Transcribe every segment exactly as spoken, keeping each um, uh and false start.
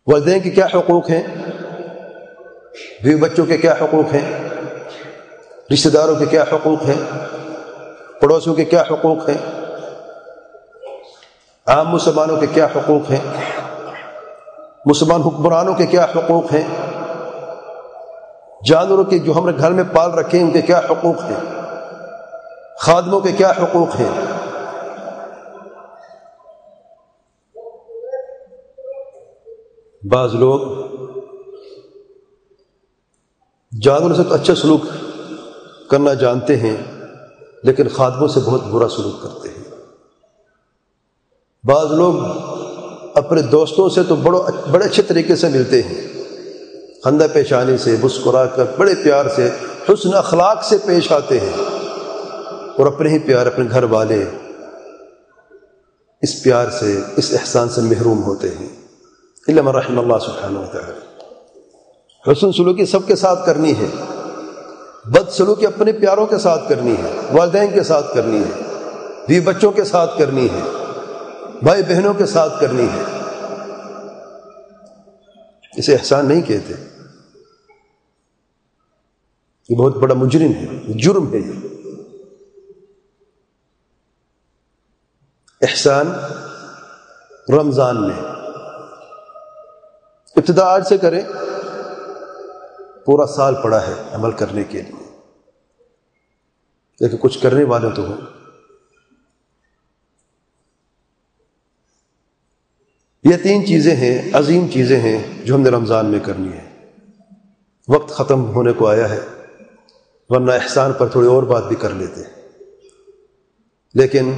والدین کے کیا حقوق ہیں، بیوی بچوں کے کیا حقوق ہیں، رشتہ داروں کے کیا حقوق ہیں، پڑوسیوں کے کیا حقوق ہیں، عام مسلمانوں کے کیا حقوق ہیں، مسلمان حکمرانوں کے کیا حقوق ہیں، جانوروں کے جو ہم نے گھر میں پال رکھے ہیں ان کے کیا حقوق ہیں، خادموں کے کیا حقوق ہیں۔ بعض لوگ جانوروں سے تو اچھا سلوک کرنا جانتے ہیں لیکن خادموں سے بہت برا سلوک کرتے ہیں۔ بعض لوگ اپنے دوستوں سے تو بڑو بڑے اچھے طریقے سے ملتے ہیں، خندہ پیشانی سے، مسکرا کر، بڑے پیار سے، حسن اخلاق سے پیش آتے ہیں، اور اپنے ہی پیار اپنے گھر والے اس پیار سے، اس احسان سے محروم ہوتے ہیں۔ الا من رحم اللہ سبحانہ و تعالی۔ حسن سلوکی سب کے ساتھ کرنی ہے، بد سلوکی اپنے پیاروں کے ساتھ کرنی ہے، والدین کے ساتھ کرنی ہے، بیوی بچوں کے ساتھ کرنی ہے، بھائی بہنوں کے ساتھ کرنی ہے۔ اسے احسان نہیں کہتے، یہ بہت بڑا مجرم ہے، جرم ہے۔ یہ احسان رمضان میں ابتدا آج سے کریں، پورا سال پڑا ہے عمل کرنے کے لیے، لیکن کچھ کرنے والے تو ہوں۔ یہ تین چیزیں ہیں، عظیم چیزیں ہیں جو ہم نے رمضان میں کرنی ہے۔ وقت ختم ہونے کو آیا ہے، ورنہ احسان پر تھوڑی اور بات بھی کر لیتے، لیکن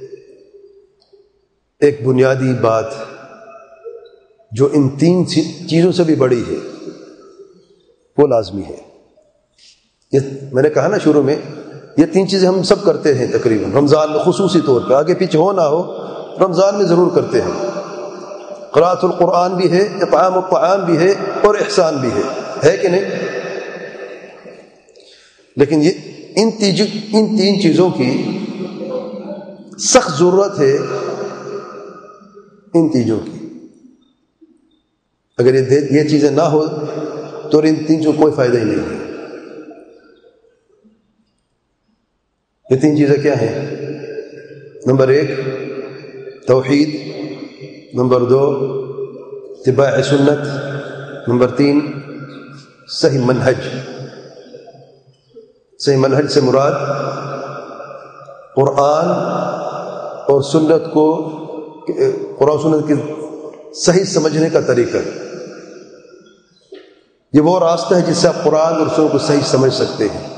ایک بنیادی بات جو ان تین چیزوں سے بھی بڑی ہے وہ لازمی ہے۔ یہ میں نے کہا نا شروع میں، یہ تین چیزیں ہم سب کرتے ہیں تقریباً رمضان میں، خصوصی طور پہ، آگے پیچھے ہو نہ ہو رمضان میں ضرور کرتے ہیں۔ قراءۃ القرآن بھی ہے، اطعام الطعام بھی ہے، اور احسان بھی ہے، ہے کہ نہیں؟ لیکن یہ ان تیج ان تین چیزوں کی سخت ضرورت ہے، ان تیجوں کی۔ اگر یہ یہ چیزیں نہ ہو تو ان تین چیزوں کو کوئی فائدہ ہی نہیں ہے۔ یہ تین چیزیں کیا ہیں؟ نمبر ایک توحید، نمبر دو اتباع سنت، نمبر تین صحیح منہج۔ صحیح منہج سے مراد قرآن اور سنت کو، قرآن سنت کی صحیح سمجھنے کا طریقہ۔ یہ وہ راستہ ہے جس سے آپ قرآن اور سنت کو صحیح سمجھ سکتے ہیں۔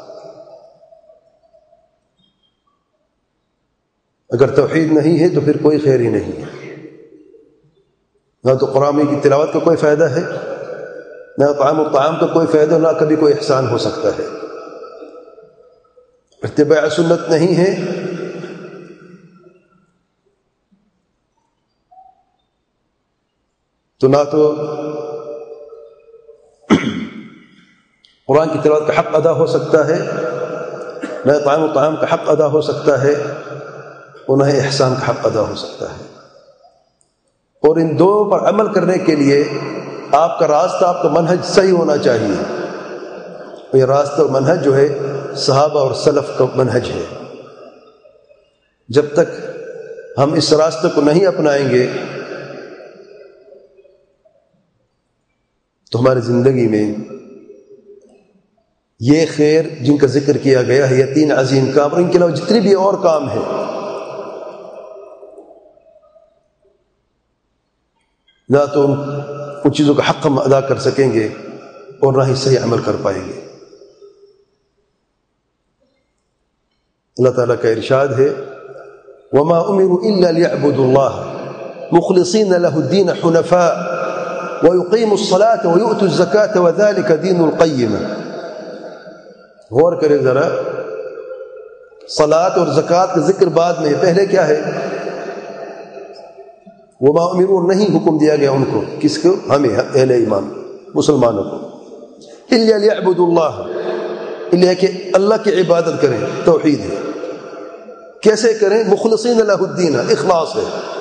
اگر توحید نہیں ہے تو پھر کوئی خیر ہی نہیں ہے، نہ تو قرآن کی تلاوت کا کوئی فائدہ ہے، نہ طعام و طعام کا کوئی فائدہ، نہ کبھی کوئی احسان ہو سکتا ہے۔ اتباع سنت نہیں ہے تو نہ تو قرآن کی تلاوت کا حق ادا ہو سکتا ہے، نہ طعام و طعام کا حق ادا ہو سکتا ہے، اور نہ احسان کا حق ادا ہو سکتا ہے۔ اور ان دو پر عمل کرنے کے لیے آپ کا راستہ، آپ کا منہج صحیح ہونا چاہیے۔ یہ راستہ اور منہج جو ہے صحابہ اور سلف کا منہج ہے۔ جب تک ہم اس راستے کو نہیں اپنائیں گے تو ہماری زندگی میں یہ خیر جن کا ذکر کیا گیا ہے، یہ تین عظیم کام، اور ان کے علاوہ جتنے بھی اور کام ہیں، نہ تو ان چیزوں کا حق ہم ادا کر سکیں گے اور نہ ہی صحیح عمل کر پائیں گے۔ اللہ تعالیٰ کا ارشاد ہے وَمَا أُمِرُوا إِلَّا لِيَعْبُدُوا اللَّهَ مُخْلِصِينَ لَهُ الدِّينَ حُنَفَاءَ وَيُقِيمُوا الصَّلَاةَ وَيُؤْتُوا الزَّكَاةَ وَذَلِكَ دِينُ الْقَيِّمَةِ۔ غور کریں ذرا، صلاۃ اور زکوٰۃ کا ذکر بعد میں، پہلے کیا ہے؟ وَمَا أُمِرُوا، نہیں حکم دیا گیا ان کو، کس کو؟ ہمیں، اہل ایمان مسلمانوں کو، إِلَّا لِيَعْبُدُوا اللَّهَ، اللہ کہ اللہ کی عبادت کریں، توحید ہے۔ کیسے کریں؟ مخلصین لہ الدین، اخلاص ہے۔